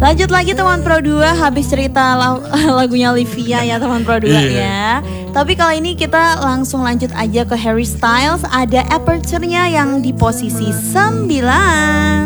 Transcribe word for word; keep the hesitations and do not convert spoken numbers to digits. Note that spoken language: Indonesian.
Lanjut lagi teman Pro dua, habis cerita lagunya Livia ya teman Pro dua ya. Tapi kali ini kita langsung lanjut aja ke Harry Styles. Ada Aperture-nya yang di posisi sembilan.